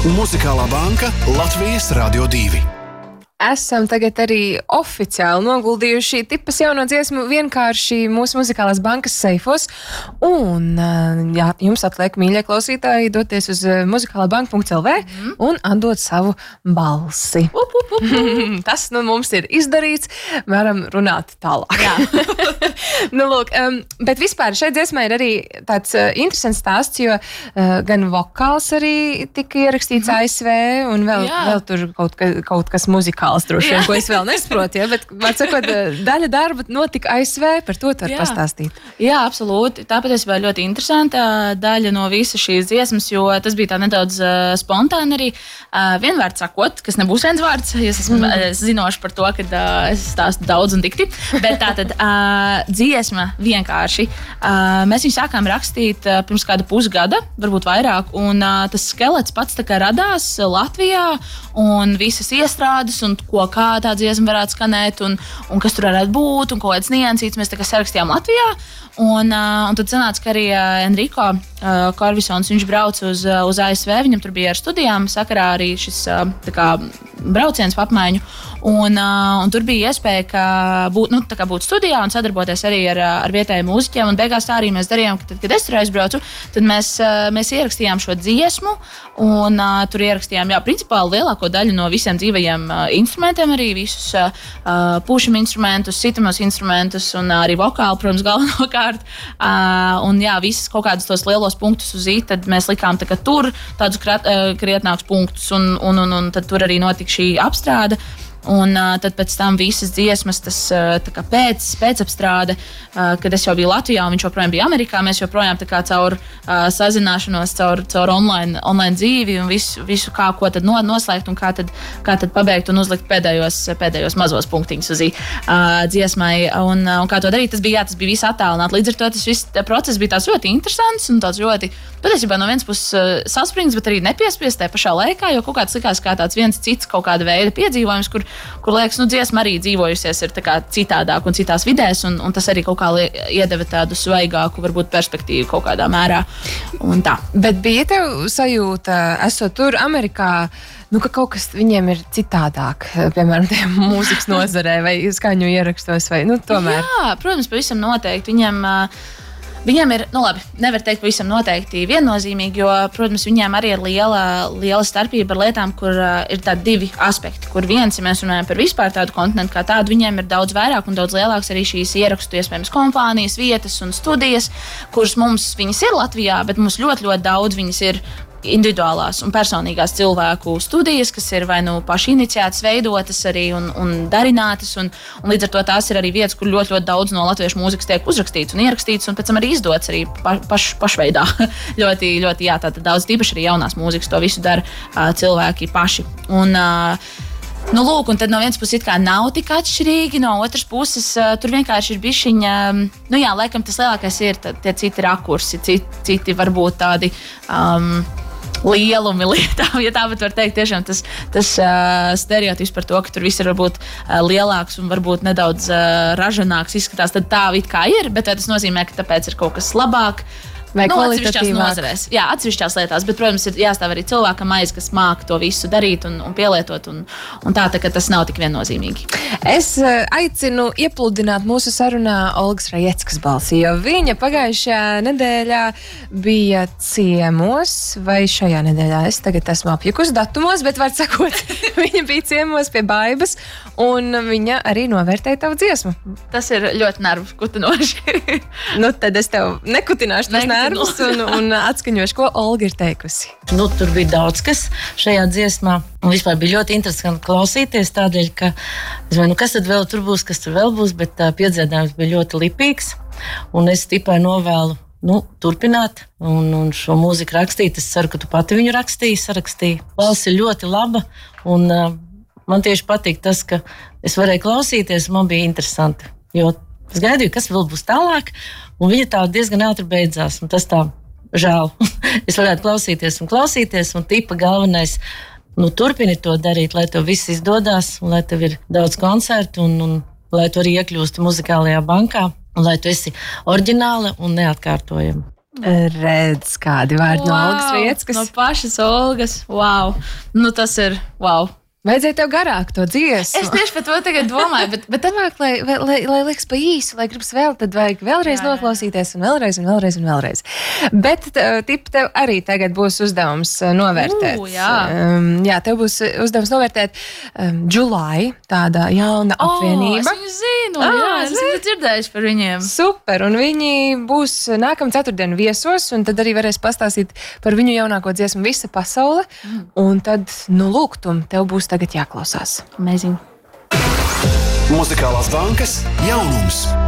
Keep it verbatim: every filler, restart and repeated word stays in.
Muzikālā banka Latvijas Radio divi. Esam tagad arī oficiāli noguldījuši tipas jauno dziesmu vienkārši mūsu muzikālās bankas seifos. Un, jā, jums atliek, mīļie klausītāji, doties uz muzikālā banka punkts el vē mm. un atdot savu balsi. Up, up, up. Tas nu mums ir izdarīts, varam runāt tālāk. Jā. nu, lūk, um, bet vispār šai dziesmai ir arī tāds uh, interesants stāsts, jo uh, gan vokāls arī tika ierakstīts mm. A S V un vēl, vēl tur kaut, ka, kaut kas muzikāls. Droši vien, ko es vēl nesaprotu, ja? Bet, var sakot, daļa darba notika A S V, par to tu vari pastāstīt. Jā, absolūti. Tā patiesībā ļoti interesanta daļa no visas šīs dziesmas, jo tas bija tā nedaudz uh, spontāni arī. Uh, vienvārds sakot, kas nebūs viens vārds, ja es esmu mm. zinoši par to, ka uh, es stāstu daudz un dikti, bet tātad uh, dziesma vienkārši. Uh, mēs viņu sākām rakstīt uh, pirms kāda pusgada, varbūt vairāk, un uh, tas skelets pats tā kā radās Latvijā, un visas iestrādes, un ko kā tā dziesma varētu skanēt, un, un kas tur varētu būt, un kaut kāds niansīts mēs tā kā sarakstījām Latvijā. Un, uh, un tad sanāca, ka arī uh, Enrico uh, Korvisons, viņš brauc uz, uh, uz A S V, viņam tur bija ar studijām, sakarā arī šis uh, tā kā brauciens pa apmaiņu. Un, uh, un tur bija iespēja, ka būt, nu, tā kā būt studijā un sadarboties arī ar, ar vietējiem mūziķiem. Un beigās tā arī mēs darījām, ka tad, kad es tur aizbraucu, tad mēs, uh, mēs ierakstījām šo dziesmu. Un uh, tur ierakstījām, jā, principā lielāko daļu no visiem dzīvajiem uh, instrumentiem, arī visus uh, pušam instrumentus, sitamos instrumentus un uh, arī vokālu, protams, galvenokārt. Uh, un jā, visas kaut kādus tos lielos punktus uz I, tad mēs likām tā, ka tur tādus krat, uh, krietnākus punktus un, un, un, un tad tur arī notika šī apstrāde. Un uh, tad pēc tam visas dziesmas, tas uh, tā kā pēc, pēcapstrāde, uh, kad es jau biju Latvijā un viņš joprojām bija Amerikā, mēs joprojām tā kā caur uh, sazināšanos, caur, caur online, online dzīvi un visu, visu kā, ko tad no, noslēgt un kā tad, kā tad pabeigt un uzlikt pēdējos, pēdējos mazos punktiņus uz I uh, dziesmai. Un, uh, un kā to darīt, tas bija, jā, tas bija viss attālināt. Līdz ar to tas viss process bija tāds ļoti interesants un tāds ļoti, patiesībā no vienas puses uh, saspringts, bet arī nepiespiest tajā pašā laikā, jo kaut kāds likās kā tāds viens cits kaut kāda veida piedzīvojums, kur kur liekas, nu, dziesma arī dzīvojusies ir tā kā citādāk un citās vidēs, un, un tas arī kaut kā iedeva tādu svaigāku, varbūt, perspektīvu kaut kādā mērā. Un tā. Bet bija tev sajūta, esot tur Amerikā, nu, ka kaut kas viņiem ir citādāk, piemēram, tajā mūzikas nozarē vai skaņu ierakstos, vai, nu, tomēr? Jā, protams, pavisam noteikti. Viņiem... Viņiem ir, nu labi, nevar teikt pavisam noteikti viennozīmīgi, jo, protams, viņiem arī ir liela, liela starpība ar lietām, kur uh, ir tādi divi aspekti. Kur viens, ja mēs runājam par vispār tādu kontinentu kā tādu, viņiem ir daudz vairāk un daudz lielāks arī šīs ierakstu iespējams kompānijas, vietas un studijas, kuras mums viņas ir Latvijā, bet mums ļoti, ļoti daudz viņas ir individuālās un personīgās cilvēku studijas, kas ir vai nu paši iniciētas, veidotas arī un, un darinātas, un, un līdz ar to tās ir arī vietas, kur ļoti, ļoti daudz no latviešu mūzikas tiek uzrakstīts un ierakstīts, un pēc tam arī izdots arī pa, paš, pašveidā. ļoti, ļoti, jā, tātad daudz tīpaši arī jaunās mūzikas to visu dara uh, cilvēki paši. Un, uh, Nu, lūk, un tad no vienas puses it kā nav tik atšķirīgi, no otras puses uh, tur vienkārši ir bišķiņa, nu jā, laikam tas lielākais ir tie citi rakursi, citi, citi varbūt tādi um, lielumi lietām, ja tā pat var teikt, tiešām tas, tas uh, stereotips par to, ka tur viss ir varbūt uh, lielāks un varbūt nedaudz uh, ražanāks izskatās, tad tā it kā ir, bet tas nozīmē, ka tāpēc ir kaut kas labāk. Vai nu, atsevišķās nozarēs. Jā, atsevišķās lietās, bet, protams, ir jāstāv arī cilvēkam aiz, kas māk to visu darīt un, un pielietot, un, un tā, tā, ka tas nav tik viennozīmīgi. Es aicinu iepludināt mūsu sarunā Olgas Rajeckas balsi, jo viņa pagājušajā nedēļā bija ciemos, vai šajā nedēļā, es tagad esmu apjukus datumos, bet var sakot, viņa bija ciemos pie Baibas, un viņa arī novērtēja tavu dziesmu. Tas ir ļoti nervu kutinoši. Nu, tad es tev nekutināšu tos nervus. Un, un atskaņošu, ko Olga ir teikusi. Nu, tur bija daudz kas šajā dziesmā. Un vispār bija ļoti interesanti klausīties tādēļ, ka es domāju, nu, kas tad vēl tur būs, kas tur vēl būs, bet uh, piedziedājums bija ļoti lipīgs. Un es tikai novēlu nu, turpināt un, un šo mūziku rakstīt. Es ceru, ka tu pati viņu rakstīji, sarakstīji. Balss ir ļoti laba un uh, man tieši patīk tas, ka es varēju klausīties, man bija interesanti. Jo es gaidīju, kas vēl būs tālāk, un viņa tā diezgan ātri beidzās, un tas tā žēl. Es varētu klausīties un klausīties, un tipa galvenais, nu, turpini to darīt, lai tev viss izdodās, un lai tev ir daudz koncertu, un, un lai tu arī iekļūsti muzikālajā bankā, un lai tu esi oriģināla un neatkārtojama. Redz, kādi vārdi wow, no Olgas Vieckas. No pašas Olgas. Wow. Nu, tas ir wow. Vajadzēja tev garāk to dziesmu. Es tieši par to tagad domāju, bet, bet labāk, lai, lai, lai, lai liekas pa īsu, lai gribas vēl, tad vajag vēlreiz jā, noklausīties un vēlreiz un vēlreiz un vēlreiz. Bet, tip, tev arī tagad būs uzdevums novērtēt. Uh, jā. Um, jā, tev būs uzdevums novērtēt um, July, tāda jauna oh, apvienība. Es viņu zinu, ah, jā, es esmu dzirdējuši par viņiem. Super, un viņi būs nākam ceturtdienu viesos, un tad arī varēs pastāstīt par viņu jaunāko dziesmu Visa pasaule. Mm. Un tad, nu lūgtum, tev būs tagad jāklausās. Amazing. Muzikālās bankas jaunums.